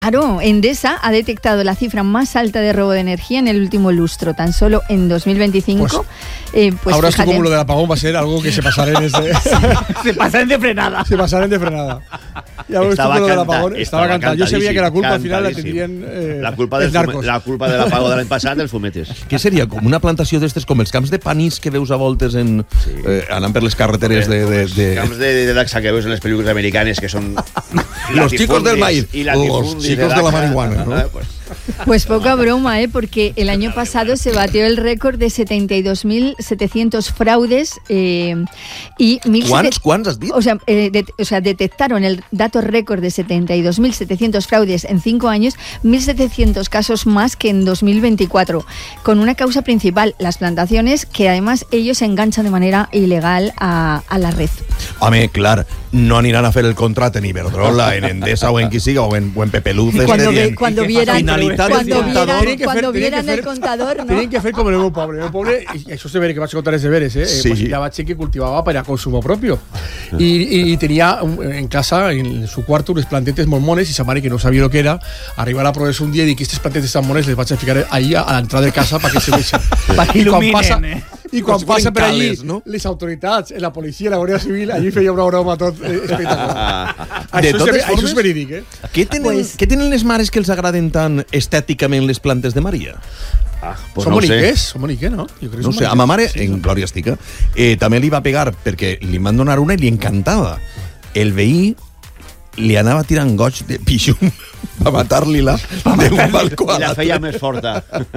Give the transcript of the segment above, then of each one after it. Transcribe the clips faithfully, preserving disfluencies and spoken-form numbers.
Claro, Endesa ha detectado la cifra más alta de robo de energía en el último lustro, tan solo en dos mil veinticinco. Pues, eh, pues ahora fíjate, esto como lo del apagón va a ser algo que se pasará en ese... se pasarán de frenada. Se pasarán de frenada. Y ahora esto lo del apagón estaba cantado. Yo sabía que la culpa al final la tendrían eh, la culpa del fume, la culpa de l'apagó de l'any passat dels fumetes. Què seria? Com una plantació d'estes, com els camps de panís que veus a voltes en, sí. eh, anant per les carreteres de... de, de... Camps de, de Daxa que veus en les pel·lícules americanes que són... Los chicos del maíz. Los chicos de la marihuana, ¿no? Pues, pues poca broma, ¿eh? Porque el año pasado se batió el récord de setenta y dos mil setecientos fraudes eh, y... ¿Cuántos? ¿Cuántos has dicho? O sea, eh, de, o sea, detectaron el dato récord de setenta y dos mil setecientos fraudes en cinco años, mil setecientos casos más que en dos mil veinticuatro, con una causa principal, las plantaciones, que además ellos se enganchan de manera ilegal a, a la red. Home, clar, no aniran a fer el contracte en Iberdrola, en Endesa o en qui siga, o en, o en Pepe Luces. Cuando, ve, cuando vieran, cuando vieran, cuando vieran el contador, ¿no? Tienen que fer com el meu poble. El meu poble, i això se ve que vaig contar els deberes, eh? Sí. Pues ya vaig que cultivava per a consumo propio. Y, y, y tenía en casa, en su cuarto, unes plantetes molt mones i sa mare, que no sabia lo que era, arriba a la progrés un dia i dic que aquestes plantetes tan mones les vaig a ficar ahí a l'entrada de casa perquè se veixen. Para que il·luminen, eh? I quan passa per allí, no? les autoritats, la policia, la Guàrdia Civil, allí feia una broma tot eh, espectacular. De això, totes és, formes, això és verídic, eh? Què tenen, pues, què tenen les mares que els agraden tant estèticament les plantes de Maria? Ah, pues són no boniques, són boniques, no? Jo crec no sé, a ma mare, sí, en Glòria estica, eh, també li va pegar perquè li van donar una i li encantava. El veí li anava tirant goig de pixum a matar-li-la d'un balcó a I la l'altre. feia més forta.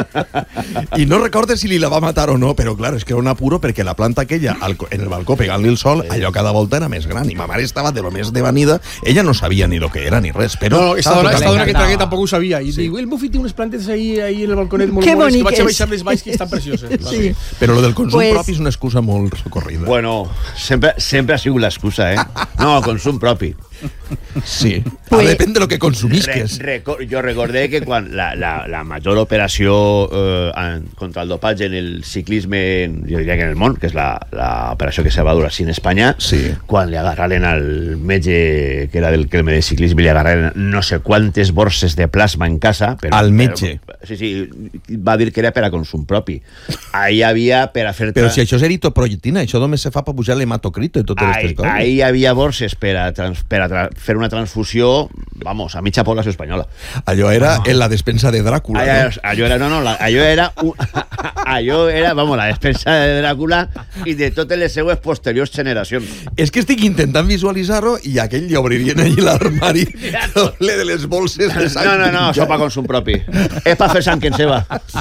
I no recorde si li la va matar o no, però clar, és que era un apuro perquè la planta aquella, al, en el balcó pegant-li el sol, allò cada volta era més gran. I ma mare estava de lo més devanida. Ella no sabia ni lo que era ni res, però... No, no, esta dona, esta dona que tragué encantava. tampoc ho sabia. I sí. Diu, el Buffy té unes plantes ahí, ahí en el balconet molt Qué bones que vaig a boniques. baixar les valls que estan precioses. Sí. Però lo del consum Pues- propi és una excusa molt socorrida. Bueno, sempre, sempre ha sigut l'excusa, eh? No, consum propi. Sí, Pues- ah, depèn de lo que Re, consumisques. reco jo recordé que quan la, la, la major operació eh, en, contra el dopatge en el ciclisme, jo diria que en el món, que és la, la operació que se va dur així en Espanya, Sí. quan li agarraren al metge que era del creme de ciclisme, li agarraren no sé quantes borses de plasma en casa. Però, Al metge? Però, sí, sí, va dir que era per a consum propi. Ahí hi havia per a fer... Però si això és eritropoietina, això només se fa per pujar l'hematocrito i totes Ahí, aquestes coses. ahí hi havia borses per a, trans, per a tra fer una transfusió, vamos, a mitja població espanyola. Allò era en la despensa de Dràcula, Allò, no? allò era, no, no, la, allò era, un, allò era, vamos, la despensa de Dràcula i de totes les seues posteriors generacions. És que estic intentant visualitzar-ho i aquell li obririen allí l'armari doble de les bolses de sang. No, no, no, això per consum propi. És per fer sang que en seva.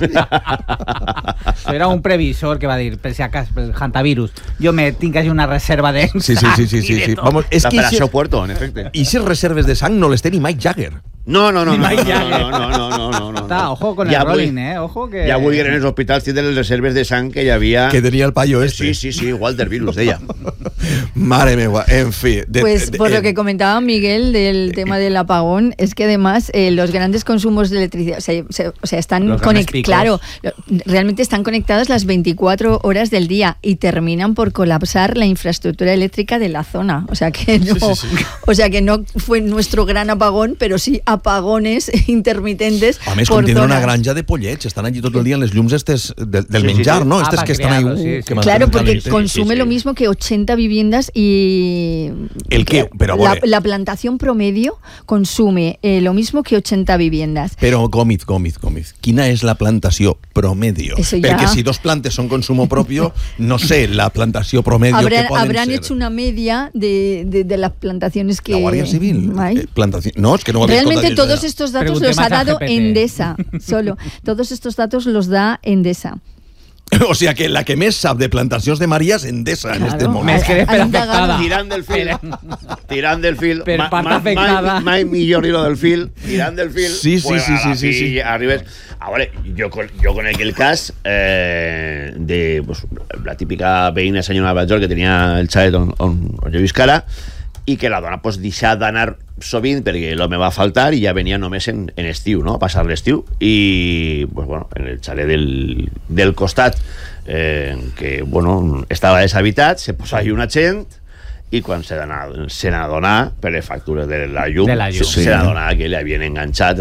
Això era un previsor que va dir, per si acas, per el hantavirus. Jo me tinc així una reserva de... Sí, sí, sí, sí, sí, sí. Vamos, és que L'operació ixes, Puerto, en efecte. ixes reserves de sang no les té ni Mike Jagger. No, no, no, Ni no, Mike no, Jagger. no, no, no, no, no, no. Está, ojo con Ja el avui- rolling, eh? Ojo que... Ja avui en els hospitals tenen les reserves de sang que hi havia... Que tenia el paio este. Sí, sí, sí, Walter Virus, deia. Mare meva, en fi. De, Pues de- por eh, lo que comentaba Miguel del tema del apagón, es que además eh, los grandes consumos de electricidad, o sea, se- o sea están Los grandes conectados, picos. claro, lo- realmente están conectados las veinticuatro horas del día y terminan por colapsar la infraestructura eléctrica de la zona. O sea que no, Sí, sí, sí. o sea que no fue nuestro gran apagón, pero sí apagones intermitentes. A més, por com tenen una zonas. granja de pollets, estan allí tot el dia en les llums estes del, del Sí, sí, menjar, sí. no? Ah, Estes para que estan ahí... crearlo, uh, sí, sí. que Claro, porque caliente. consume sí, sí. lo mismo que ochenta viviendas y... El qué? Pero, la, vale. la plantación promedio consume eh, lo mismo que ochenta viviendas. Però, Gómez, Gómez, Gómez, quina és la plantació promedio? Eso ya- Perquè si dos plantes són consumo propio, no sé, la plantació promedio Habrán, que poden habrán ser. hecho una media de, de, de las plantaciones que La Guàrdia Civil. hay. Eh, plantación. No, es que no ho había Realmente escoltat todos gens. estos datos Pregunté los más ha a dado G P T. Endesa, solo. Todos estos datos los da Endesa. O sea que la que més sap de plantacions de Maria és Endesa en Claro. este moment. Més que Ha- per ha indagado. afectada. Tirant del fil. Tirant del fil. Per Ma- part ma- afectada. Mai, mai millor dir-ho del fil. Tirant del fil. Sí, sí, pues sí, a la sí, sí, fi sí. Arribes... A veure, jo, con- jo conec el cas eh, de pues, la típica veïna senyora Major que tenia el xalet on, on, on jo visc ara i que la dona pues, deixa d'anar sovint perquè l'home va faltar i ja venia només en, en estiu, no? A passar l'estiu i pues, bueno, en el xalet del, del costat eh, que bueno, estava deshabitat, se posa ahí una gent i quan se n'adonà per les factures de la llum, De la llum. se, Sí. se n'adonà que li havien enganxat